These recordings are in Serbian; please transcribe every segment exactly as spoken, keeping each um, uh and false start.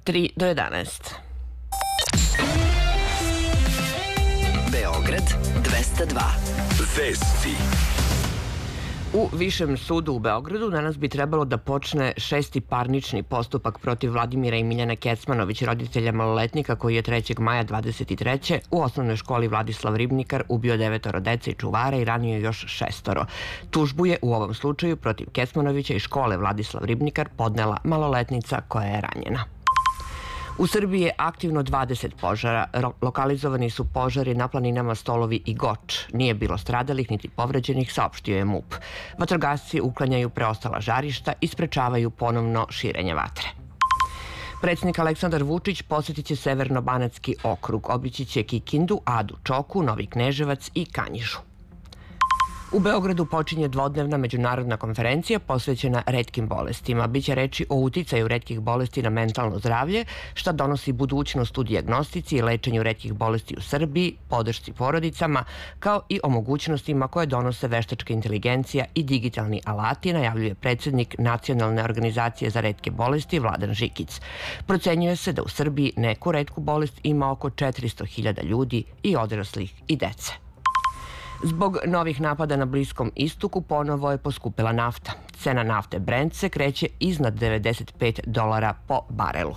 tri do jedanaest. Beograd dvesta dva. Vesti. U Višem sudu u Beogradu danas bi trebalo da počne šesti parnični postupak protiv Vladimira i Miljane Kecmanović, roditelja maloletnika koji je trećeg maja dvadeset treće u osnovnoj školi Vladislav Ribnikar ubio devetoro dece i čuvara i ranio još šestoro. Tužbu je u ovom slučaju protiv Kecmanovića i škole Vladislav Ribnikar podnela maloletnica koja je ranjena. U Srbiji je aktivno dvadeset požara. Lokalizovani su požari na planinama Stolovi i Goč. Nije bilo stradalih niti povređenih, saopštio je MUP. Vatrogasci uklanjaju preostala žarišta i sprečavaju ponovno širenje vatre. Predsjednik Aleksandar Vučić posjetit će Severno-banatski okrug, obići će Kikindu, Adu, Čoku, Novi Kneževac i Kanjižu. U Beogradu počinje dvodnevna međunarodna konferencija posvećena retkim bolestima. Biće reči o uticaju retkih bolesti na mentalno zdravlje, šta donosi budućnost u dijagnostici i lečenju retkih bolesti u Srbiji, podršci porodicama, kao i o mogućnostima koje donose veštačka inteligencija i digitalni alati, najavljuje predsjednik Nacionalne organizacije za retke bolesti Vladan Žikić. Procenjuje se da u Srbiji neku retku bolest ima oko četiristo hiljada ljudi, i odraslih i dece. Zbog novih napada na Bliskom istoku ponovo je poskupila nafta. Cena nafte Brent se kreće iznad devedeset pet dolara po barelu.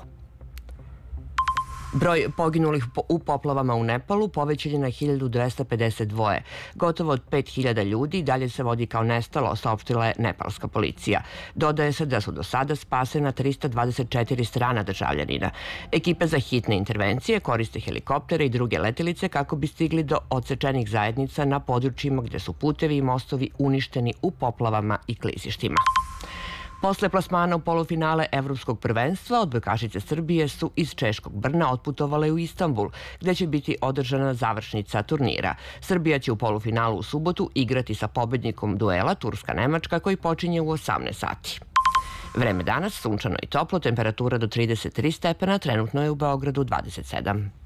Broj poginulih u poplavama u Nepalu povećan je na hiljadu dvesta pedeset dva. Gotovo od pet hiljada ljudi dalje se vodi kao nestalo, saopštila je nepalska policija. Dodaje se da su do sada spasena trista dvadeset četiri strana državljanina. Ekipe za hitne intervencije koriste helikoptere i druge letelice kako bi stigli do odsečenih zajednica na područjima gde su putevi i mostovi uništeni u poplavama i klizištima. Posle plasmana u polufinale Evropskog prvenstva, odbojkašice Srbije su iz Češkog Brna otputovale u Istanbul, gde će biti održana završnica turnira. Srbija će u polufinalu u subotu igrati sa pobednikom duela Turska-Nemačka koji počinje u osamnaest sati. Vreme danas sunčano i toplo, temperatura do trideset tri stepena, trenutno je u Beogradu dvadeset sedam.